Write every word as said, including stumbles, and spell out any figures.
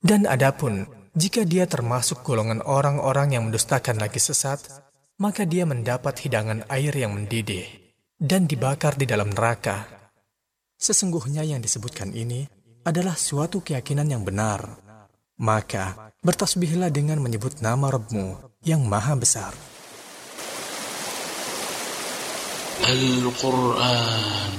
Dan adapun jika dia termasuk golongan orang-orang yang mendustakan lagi sesat, maka dia mendapat hidangan air yang mendidih dan dibakar di dalam neraka. Sesungguhnya yang disebutkan ini adalah suatu keyakinan yang benar. Maka bertasbihlah dengan menyebut nama Rabbmu yang maha besar. Al-Quran